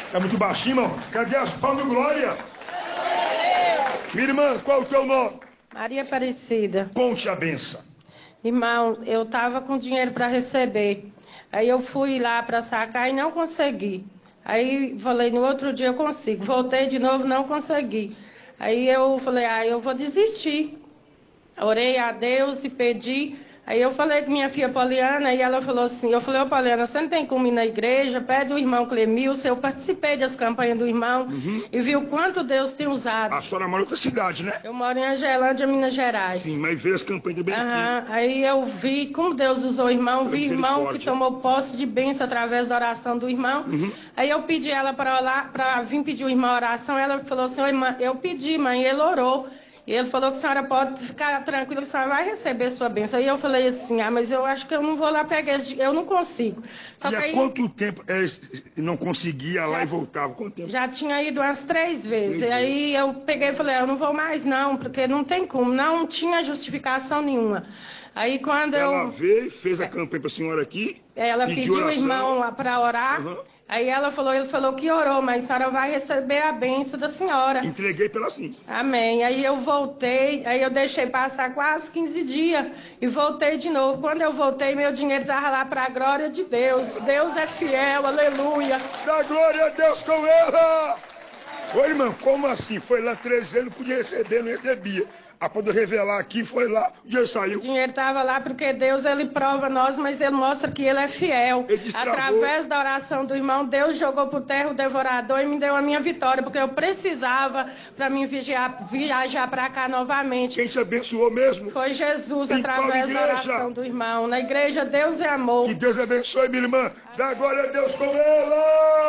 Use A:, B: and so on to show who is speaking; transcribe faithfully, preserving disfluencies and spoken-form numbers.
A: É muito baixinho, irmão. Cadê as palmas, glória? Minha irmã, qual é o teu nome?
B: Maria Aparecida.
A: Conte a benção.
B: Irmão, eu tava com dinheiro para receber. Aí eu fui lá para sacar e não consegui. Aí falei, no outro dia eu consigo. Voltei de novo, não consegui. Aí eu falei, ah, eu vou desistir. Orei a Deus e pedi. Aí eu falei com minha filha Poliana e ela falou assim, eu falei, ô Poliana, você não tem como ir na igreja? Pede o irmão Clemilson. Eu participei das campanhas do irmão uhum. e vi o quanto Deus tem usado.
A: A senhora mora em outra cidade, né?
B: Eu moro em Angelândia, Minas Gerais.
A: Sim, mas veio as campanhas do bem
B: uhum. Aí eu vi como Deus usou o irmão, vi irmão que tomou posse de bênção através da oração do irmão. Uhum. Aí eu pedi ela para vir pedir o irmão oração. Ela falou assim, irmã, eu pedi, mãe, e ele orou. E ele falou que a senhora pode ficar tranquila, que a senhora vai receber sua bênção. Aí eu falei assim, ah, mas eu acho que eu não vou lá pegar esse... Eu não consigo. Só
A: e
B: que
A: há
B: aí...
A: quanto tempo é, não conseguia já, lá e voltava? Quanto tempo?
B: Já tinha ido umas três vezes.
A: Três
B: e aí
A: vezes.
B: eu peguei e falei, eu não vou mais não, porque não tem como. Não tinha justificação nenhuma. Aí quando
A: ela
B: eu...
A: Ela veio, fez a campanha para a senhora aqui.
B: Ela pediu o irmão para orar. Uhum. Aí ela falou, ele falou que orou, mas a senhora vai receber a bênção da senhora.
A: Entreguei pela sim.
B: Amém. Aí eu voltei, aí eu deixei passar quase quinze dias e voltei de novo. Quando eu voltei, meu dinheiro estava lá para a glória de Deus. Deus é fiel, aleluia.
A: Dá glória a Deus com ela. Ô irmão, como assim? Foi lá treze anos, não podia receber, não recebia. A poder revelar aqui, foi lá, o dinheiro saiu.
B: O dinheiro estava lá porque Deus, ele prova nós, mas ele mostra que ele é fiel.
A: Ele
B: através da oração do irmão, Deus jogou por terra o devorador e me deu a minha vitória, porque eu precisava para mim viajar, viajar para cá novamente.
A: Quem te abençoou mesmo?
B: Foi Jesus,
A: em
B: através da oração do irmão. Na igreja, Deus é amor.
A: Que Deus abençoe, minha irmã. Dá glória a Deus com ela.